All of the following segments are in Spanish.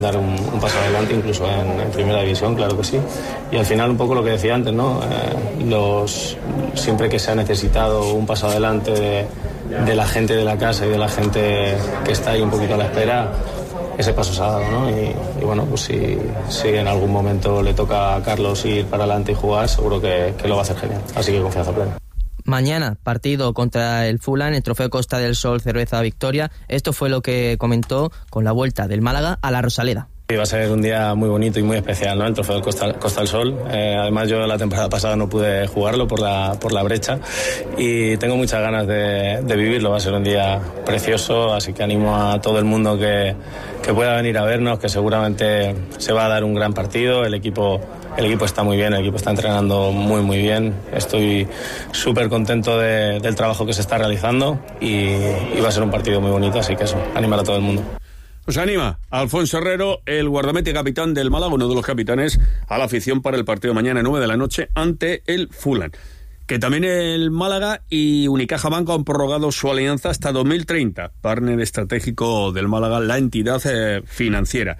Dar un paso adelante incluso en primera división, claro que sí. Y al final un poco lo que decía antes, ¿no? Siempre que se ha necesitado un paso adelante de la gente de la casa y de la gente que está ahí un poquito a la espera, ese paso se ha dado, ¿no? Y bueno, pues si en algún momento le toca a Carlos ir para adelante y jugar, seguro que lo va a hacer genial. Así que confianza plena. Mañana, partido contra el Fulham, el Trofeo Costa del Sol Cerveza Victoria. Esto fue lo que comentó con la vuelta del Málaga a la Rosaleda. Va a ser un día muy bonito y muy especial, ¿no? El Trofeo Costa del Sol. Además, yo la temporada pasada no pude jugarlo por la brecha y tengo muchas ganas de vivirlo. Va a ser un día precioso, así que animo a todo el mundo que pueda venir a vernos, que seguramente se va a dar un gran partido. El equipo está muy bien, el equipo está entrenando muy muy bien. Estoy súper contento del trabajo que se está realizando y va a ser un partido muy bonito, así que eso, animar a todo el mundo. Pues anima a Alfonso Herrero, el guardameta y capitán del Málaga, uno de los capitanes, a la afición para el partido mañana 9 de la noche ante el Fulham. Que también el Málaga y Unicaja Banco han prorrogado su alianza hasta 2030, partner estratégico del Málaga, la entidad financiera.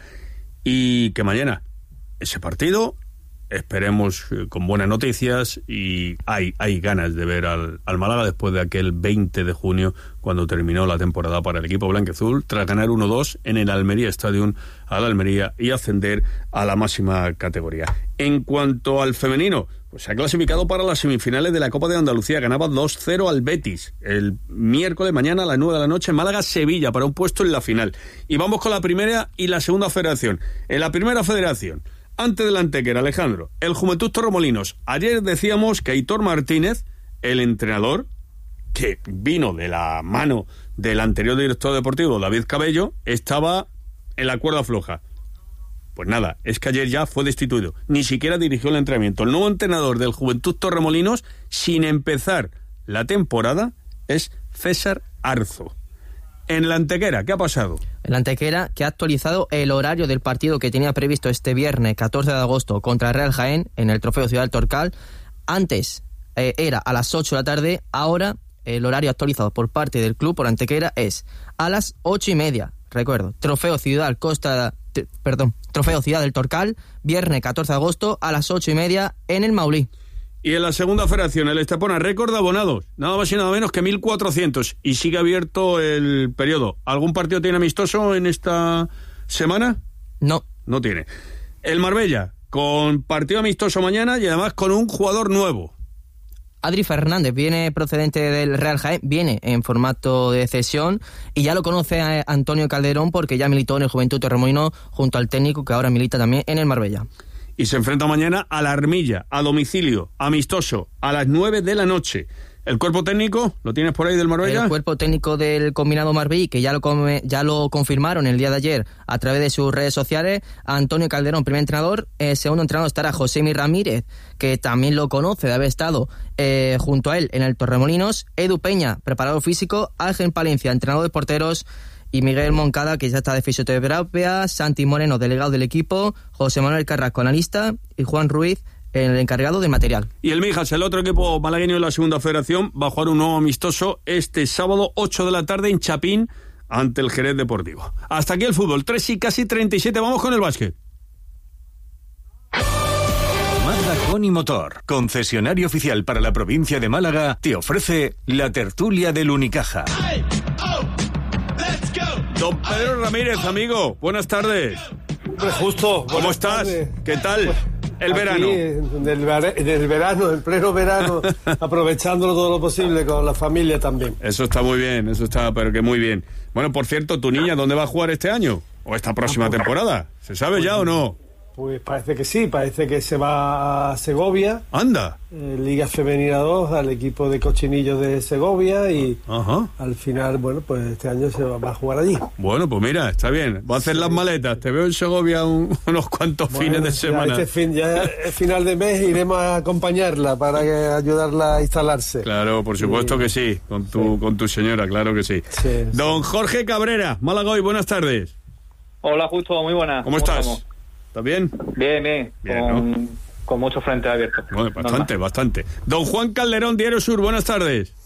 Y que mañana ese partido, esperemos con buenas noticias, y hay ganas de ver al Málaga después de aquel 20 de junio cuando terminó la temporada para el equipo blanquiazul tras ganar 1-2 en el Almería Stadium al Almería y ascender a la máxima categoría. En cuanto al femenino, pues se ha clasificado para las semifinales de la Copa de Andalucía, ganaba 2-0 al Betis el miércoles mañana a las 9 de la noche, Málaga-Sevilla para un puesto en la final. Y vamos con la primera y la segunda federación. En la primera federación, antes del Antequera, Alejandro, el Juventud Torremolinos. Ayer decíamos que Aitor Martínez, el entrenador, que vino de la mano del anterior director deportivo, David Cabello, estaba en la cuerda floja. Pues nada, es que ayer ya fue destituido. Ni siquiera dirigió el entrenamiento. El nuevo entrenador del Juventud Torremolinos, sin empezar la temporada, es César Arzo. En la Antequera, ¿qué ha pasado? El Antequera, que ha actualizado el horario del partido que tenía previsto este viernes 14 de agosto contra Real Jaén en el Trofeo Ciudad del Torcal. Antes era a las 8 de la tarde, ahora el horario actualizado por parte del club por Antequera es a las 8:30. Recuerdo, Trofeo Ciudad del Torcal, viernes 14 de agosto a las 8:30 en el Maulí. Y en la segunda federación, el Estepona, récord de abonados, nada más y nada menos que 1.400, y sigue abierto el periodo. ¿Algún partido tiene amistoso en esta semana? No. No tiene. El Marbella, con partido amistoso mañana y además con un jugador nuevo. Adri Fernández viene procedente del Real Jaén, viene en formato de cesión y ya lo conoce a Antonio Calderón porque ya militó en el Juventud Torremolino junto al técnico que ahora milita también en el Marbella. Y se enfrenta mañana a la Armilla, a domicilio, amistoso, a las 9 de la noche. ¿El cuerpo técnico lo tienes por ahí del Marbella? El cuerpo técnico del combinado Marbella, que ya lo confirmaron el día de ayer a través de sus redes sociales. Antonio Calderón, primer entrenador. Segundo entrenador estará Josémi Ramírez, que también lo conoce de haber estado junto a él en el Torremolinos. Edu Peña, preparador físico. Ángel Palencia, entrenador de porteros. Y Miguel Moncada, que ya está de fisioterapia. Santi Moreno, delegado del equipo. José Manuel Carrasco, analista. Y Juan Ruiz, el encargado de material. Y el Mijas, el otro equipo malagueño de la segunda federación, va a jugar un nuevo amistoso este sábado 8 de la tarde en Chapín ante el Jerez Deportivo. Hasta aquí el fútbol, 3 y casi 37, vamos con el básquet. Mazda Con Motor, concesionario oficial para la provincia de Málaga, te ofrece la tertulia del Unicaja. Don Pedro Ramírez, amigo, buenas tardes. Justo. ¿Cómo estás? Tardes. ¿Qué tal? El verano. Del verano, el pleno verano, aprovechándolo todo lo posible con la familia también. Eso está muy bien, pero que muy bien. Bueno, por cierto, ¿tu niña dónde va a jugar este año? ¿O esta próxima temporada? ¿Se sabe ya o no? Pues parece que sí, parece que se va a Segovia. ¡Anda! Liga Femenina 2, al equipo de Cochinillos de Segovia y Ajá. Al final, bueno, pues este año se va a jugar allí. Bueno, pues mira, está bien. Va a hacer las maletas. Te veo en Segovia unos cuantos fines de semana. Ya es final de mes, iremos a acompañarla para ayudarla a instalarse. Claro, por supuesto que sí, con tu señora, claro que sí. Don Jorge Cabrera, Málaga hoy, buenas tardes. Hola, Justo, muy buenas. ¿Cómo estás? Estamos? ¿Estás bien? Bien, con mucho frente abierto. Bueno, bastante. Don Juan Calderón, Diario Sur, buenas tardes.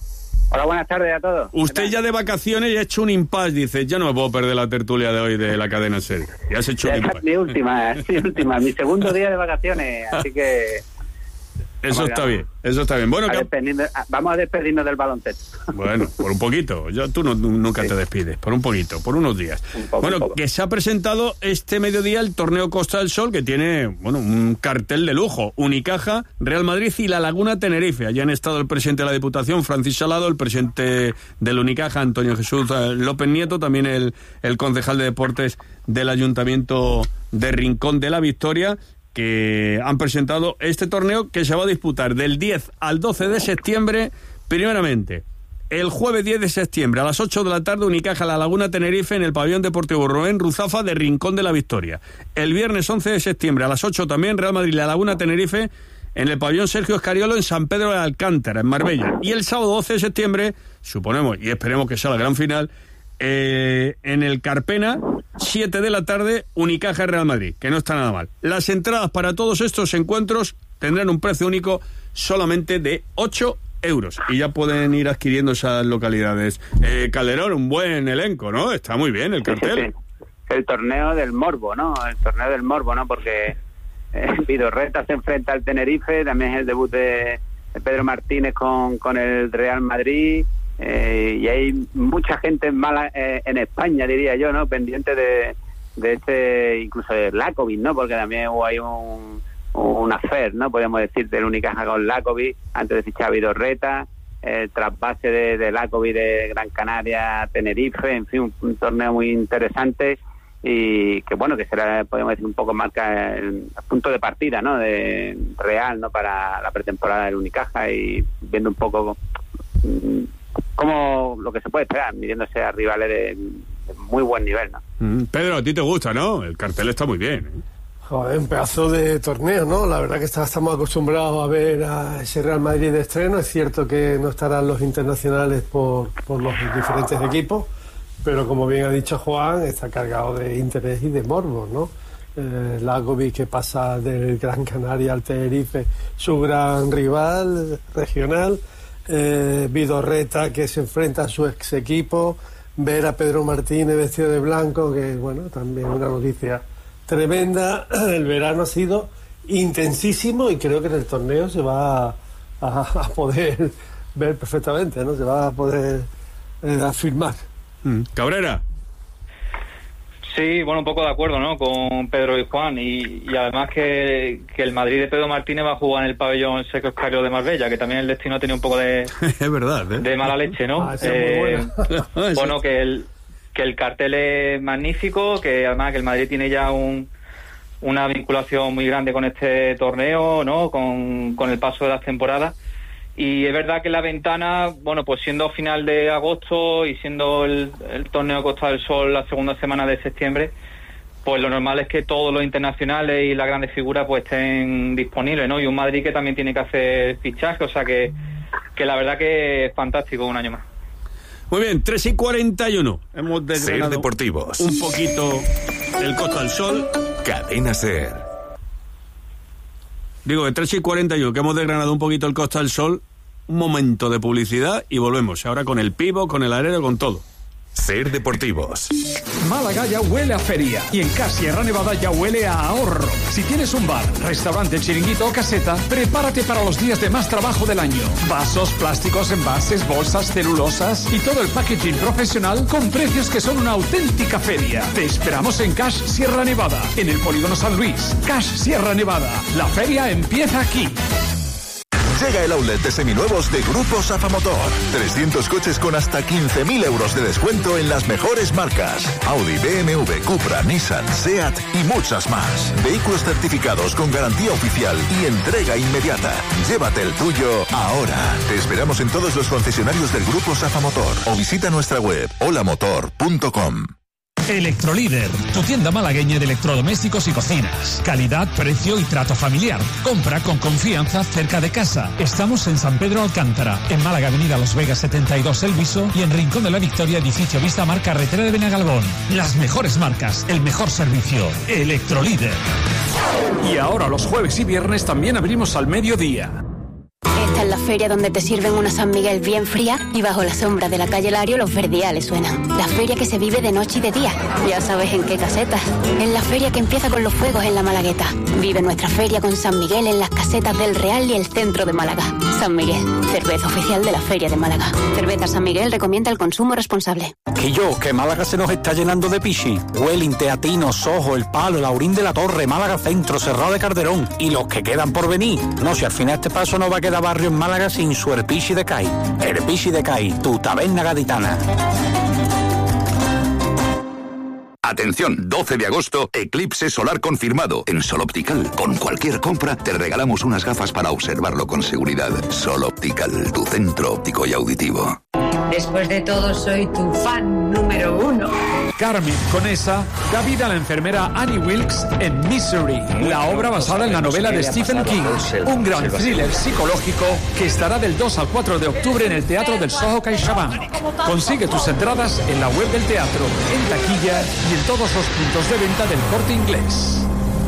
Hola, buenas tardes a todos. Usted ya de vacaciones y ha hecho un impasse, dice, ya no me puedo perder la tertulia de hoy de la cadena SER. Ya has hecho un impasse. Mi última, mi segundo día de vacaciones, así que... Eso está bien. Bueno, vamos a despedirnos del baloncesto. Bueno, por un poquito. Tú nunca te despides. Por un poquito, por unos días. Que se ha presentado este mediodía el torneo Costa del Sol, que tiene, un cartel de lujo. Unicaja, Real Madrid y La Laguna Tenerife. Allí han estado el presidente de la Diputación, Francis Salado, el presidente del Unicaja, Antonio Jesús López Nieto, también el concejal de Deportes del Ayuntamiento de Rincón de la Victoria, que han presentado este torneo que se va a disputar del 10 al 12 de septiembre, primeramente. El jueves 10 de septiembre a las 8 de la tarde, Unicaja La Laguna Tenerife en el pabellón deportivo Rubén Ruzafa de Rincón de la Victoria. El viernes 11 de septiembre a las 8 también, Real Madrid La Laguna Tenerife en el pabellón Sergio Escariolo en San Pedro de Alcántara, en Marbella. Y el sábado 12 de septiembre, suponemos y esperemos que sea la gran final, en el Carpena, 7 de la tarde, Unicaja Real Madrid, que no está nada mal. Las entradas para todos estos encuentros tendrán un precio único solamente de 8 euros y ya pueden ir adquiriendo esas localidades. Calderón, un buen elenco, ¿no? Está muy bien el cartel. Sí. El torneo del morbo, ¿no? Porque Vidorreta se enfrenta al Tenerife, también es el debut de Pedro Martínez con el Real Madrid. Y hay mucha gente mala en España, diría yo, ¿no? Pendiente de este, incluso de Lakovic, ¿no? Porque también hubo ahí un affair, ¿no? Podríamos decir, del Unicaja con Lakovic antes de fichar a Vidorreta, el trasvase de Lakovic de Gran Canaria a Tenerife, en fin, un torneo muy interesante y que que será, podríamos decir, un poco marca el punto de partida, ¿no? De real, ¿no? Para la pretemporada del Unicaja y viendo un poco como lo que se puede esperar, midiéndose a rivales de muy buen nivel, ¿no? Pedro, a ti te gusta, ¿no? El cartel está muy bien, ¿eh? Joder, un pedazo de torneo, ¿no? La verdad que estamos acostumbrados a ver a ese Real Madrid de estreno. Es cierto que no estarán los internacionales por los diferentes equipos, pero como bien ha dicho Juan, está cargado de interés y de morbo, ¿no? Lakovic, que pasa del Gran Canaria al Tenerife, su gran rival regional. Vidorreta, que se enfrenta a su ex equipo, ver a Pedro Martínez vestido de blanco, que también una noticia tremenda. El verano ha sido intensísimo y creo que en el torneo se va a poder ver perfectamente, ¿no? Se va a poder afirmar. Cabrera. Sí, un poco de acuerdo, ¿no? Con Pedro y Juan y además que el Madrid de Pedro Martínez va a jugar en el pabellón Sergio Escariolo de Marbella, que también el destino tenía un poco de es verdad, ¿eh? De mala leche, ¿no? Que el cartel es magnífico, que además que el Madrid tiene ya una vinculación muy grande con este torneo, ¿no? Con el paso de las temporadas. Y es verdad que la ventana, pues siendo final de agosto y siendo el torneo Costa del Sol la segunda semana de septiembre, pues lo normal es que todos los internacionales y las grandes figuras pues estén disponibles, ¿no? Y un Madrid que también tiene que hacer fichaje, o sea que la verdad que es fantástico un año más. Muy bien, 3:41. Hemos desgranado Deportivos un poquito el Costa del Sol. Cadena SER. Digo, de 3:41, que hemos desgranado un poquito el Costa del Sol, un momento de publicidad y volvemos. Ahora con el pivo, con el alero, con todo. SER Deportivos. Málaga ya huele a feria y en CAS Sierra Nevada ya huele a ahorro. Si tienes un bar, restaurante, chiringuito o caseta, prepárate para los días de más trabajo del año. Vasos, plásticos, envases, bolsas, celulosas y todo el packaging profesional con precios que son una auténtica feria. Te esperamos en CAS Sierra Nevada, en el Polígono San Luis. CAS Sierra Nevada. La feria empieza aquí. Llega el outlet de seminuevos de Grupo Safa Motor. 300 coches con hasta 15.000 euros de descuento en las mejores marcas. Audi, BMW, Cupra, Nissan, Seat y muchas más. Vehículos certificados con garantía oficial y entrega inmediata. Llévate el tuyo ahora. Te esperamos en todos los concesionarios del Grupo Safa Motor o visita nuestra web holamotor.com. Electrolíder, tu tienda malagueña de electrodomésticos y cocinas. Calidad, precio y trato familiar. Compra con confianza cerca de casa. Estamos en San Pedro Alcántara, en Málaga, Avenida Los Vegas 72 El Viso y en Rincón de la Victoria, edificio Vista Mar, carretera de Benagalbón. Las mejores marcas, el mejor servicio. Electrolíder. Y ahora los jueves y viernes también abrimos al mediodía. En Esta es la feria donde te sirven una San Miguel bien fría y bajo la sombra de la calle Lario los verdiales suenan. La feria que se vive de noche y de día. Ya sabes en qué casetas. En la feria que empieza con los fuegos en la Malagueta. Vive nuestra feria con San Miguel en las casetas del Real y el centro de Málaga. San Miguel, cerveza oficial de la Feria de Málaga. Cerveza San Miguel recomienda el consumo responsable. Que Málaga se nos está llenando de pichi. Huelin, Teatino, Sojo, El Palo, Laurín de la Torre, Málaga Centro, Cerrado de Calderón y los que quedan por venir. No, si al final este paso no va a quedar barrio en Málaga sin su Erpichi de Cai. Erpichi de Cai, tu taberna gaditana. Atención, 12 de agosto, eclipse solar confirmado. En Sol Optical, con cualquier compra, te regalamos unas gafas para observarlo con seguridad. Sol Optical, tu centro óptico y auditivo. Después de todo, soy tu fan número 1. Carmen Conesa da vida a la enfermera Annie Wilkes en Misery, la obra basada en la novela de Stephen King, un gran thriller psicológico que estará del 2 al 4 de octubre en el Teatro del Soho CaixaBank. Consigue tus entradas en la web del teatro, en taquilla y en todos los puntos de venta del Corte Inglés.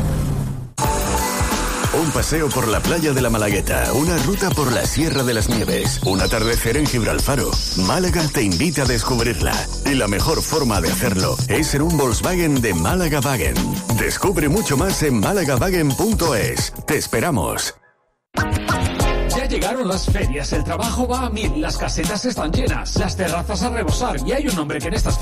Un paseo por la playa de la Malagueta, una ruta por la Sierra de las Nieves, un atardecer en Gibralfaro. Málaga te invita a descubrirla. Y la mejor forma de hacerlo es en un Volkswagen de Málaga Wagen. Descubre mucho más en malagavagen.es. Te esperamos. Ya llegaron las ferias, el trabajo va a 1000, las casetas están llenas, las terrazas a rebosar y hay un hombre que en estas